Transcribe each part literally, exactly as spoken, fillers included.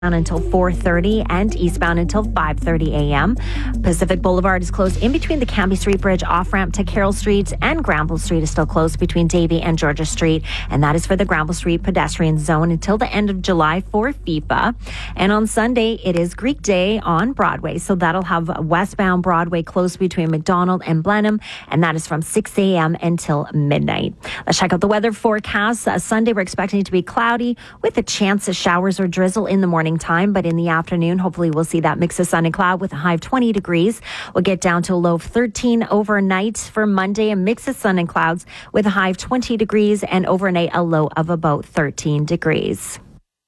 until four thirty and eastbound until five thirty a.m. Pacific Boulevard is closed in between the Cambie Street Bridge off-ramp to Carroll Street, and Granville Street is still closed between Davie and Georgia Street, and that is for the Granville Street pedestrian zone until the end of July for FIFA. And on Sunday, it is Greek Day on Broadway, so that'll have westbound Broadway closed between McDonald and Blenheim, and that is from six a.m. until midnight. Let's check out the weather forecast. Uh, Sunday, we're expecting it to be cloudy with a chance of showers or drizzle in the morning time, but in the afternoon, hopefully we'll see that mix of sun and cloud with a high of twenty degrees. We'll get down to a low of thirteen overnight for Monday, a mix of sun and clouds with a high of twenty degrees, and overnight a low of about thirteen degrees.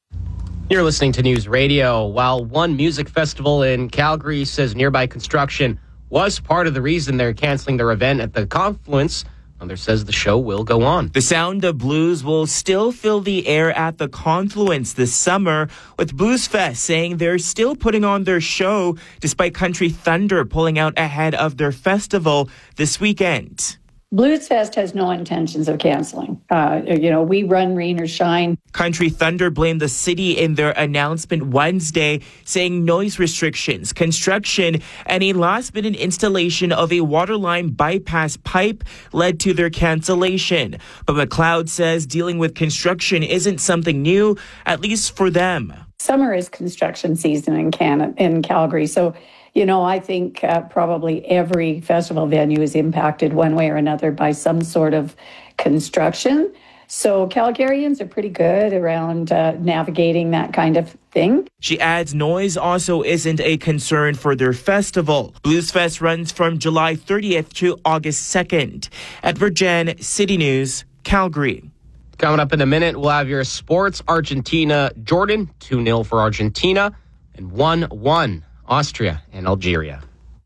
You're listening to News Radio. While one music festival in Calgary says nearby construction was part of the reason they're canceling their event at the Confluence, Another says the show will go on. The Sound of Blues will still fill the air at the Confluence this summer, with Blues Fest saying they're still putting on their show despite Country Thunder pulling out ahead of their festival this weekend. Blues Fest has no intentions of canceling. Uh, you know, we run rain or shine. Country Thunder blamed the city in their announcement Wednesday, saying noise restrictions, construction, and a last-minute installation of a waterline bypass pipe led to their cancellation. But McLeod says dealing with construction isn't something new, at least for them. Summer is construction season in Canada, in Calgary, so you know, I think uh, probably every festival venue is impacted one way or another by some sort of construction. So Calgarians are pretty good around uh, navigating that kind of thing. She adds noise also isn't a concern for their festival. Blues Fest runs from July thirtieth to August second. Edward Jen, City News, Calgary. Coming up in a minute, we'll have your sports. Argentina, Jordan, two nil for Argentina, and one one. Austria and Algeria.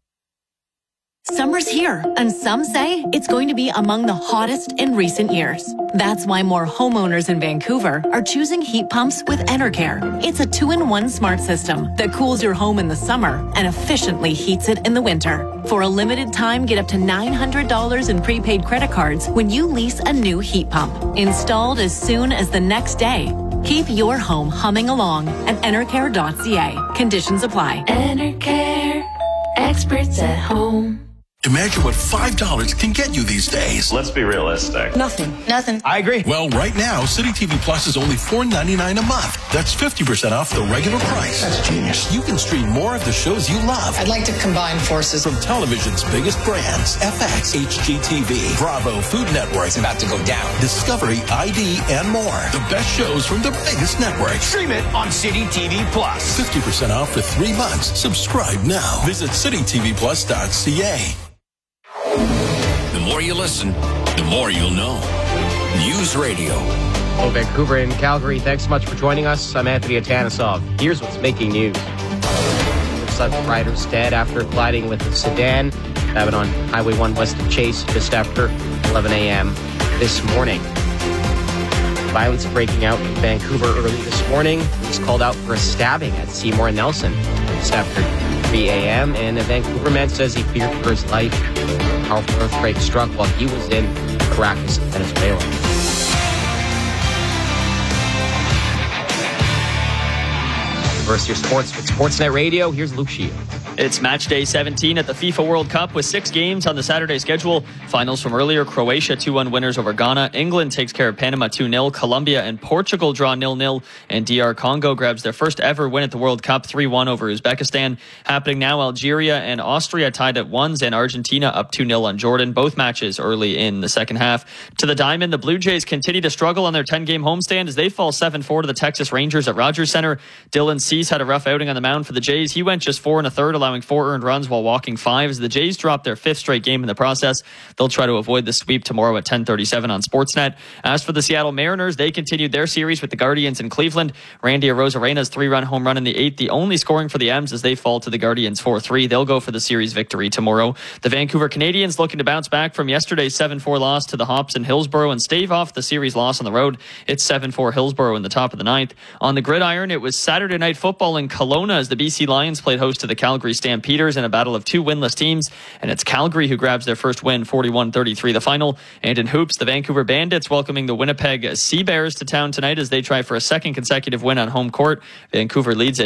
Summer's here, and some say it's going to be among the hottest in recent years. That's why more homeowners in Vancouver are choosing heat pumps with Enercare. It's a two-in-one smart system that cools your home in the summer and efficiently heats it in the winter. For a limited time, get up to nine hundred dollars in prepaid credit cards when you lease a new heat pump. Installed as soon as the next day. Keep your home humming along at enercare dot c a. Conditions apply. Enercare, experts at home. Imagine what five dollars can get you these days. Let's be realistic. Nothing. Nothing. I agree. Well, right now, City T V Plus is only four ninety-nine a month. That's fifty percent off the regular price. That's genius. You can stream more of the shows you love. I'd like to combine forces. From television's biggest brands, F X, H G T V, Bravo, Food Network. It's about to go down. Discovery, I D, and more. The best shows from the biggest networks. Stream it on City T V Plus. fifty percent off for three months. Subscribe now. Visit city t v plus dot c a. The more you listen, the more you'll know. News Radio. Hello, Vancouver and Calgary. Thanks so much for joining us. I'm Anthony Atanisov. Here's what's making news. Such riders dead after colliding with a sedan. Happened on Highway one west of Chase just after eleven a.m. this morning. Violence breaking out in Vancouver early this morning. Police called out for a stabbing at Seymour and Nelson just after three a.m. And a Vancouver man says he feared for his life. A powerful earthquake struck while he was in Caracas, Venezuela. Reverse your sports with Sportsnet Radio. Here's Luke Shield. It's match day seventeen at the FIFA World Cup with six games on the Saturday schedule. Finals from earlier: Croatia two one winners over Ghana. England takes care of Panama two nil. Colombia and Portugal draw nil nil. And D R Congo grabs their first ever win at the World Cup, three one over Uzbekistan. Happening now, Algeria and Austria tied at ones, and Argentina up two nil on Jordan. Both matches early in the second half. To the diamond, the Blue Jays continue to struggle on their ten-game homestand as they fall seven four to the Texas Rangers at Rogers Center. Dylan Cease had a rough outing on the mound for the Jays. He went just four and a third, allowing four earned runs while walking five. As the Jays drop their fifth straight game in the process, they'll try to avoid the sweep tomorrow at ten thirty-seven on Sportsnet. As for the Seattle Mariners, they continued their series with the Guardians in Cleveland. Randy Arozarena's three-run home run in the eighth, the only scoring for the M's as they fall to the Guardians four three. They'll go for the series victory tomorrow. The Vancouver Canadians looking to bounce back from yesterday's seven four loss to the Hops in Hillsborough and stave off the series loss on the road. It's seven four Hillsborough in the top of the ninth. On the gridiron, it was Saturday Night Football in Kelowna as the B C Lions played host to the Calgary Stampeders in a battle of two winless teams. And it's Calgary who grabs their first win, forty-one thirty-three the final. And in hoops, the Vancouver Bandits welcoming the Winnipeg Sea Bears to town tonight as they try for a second consecutive win on home court. Vancouver leads it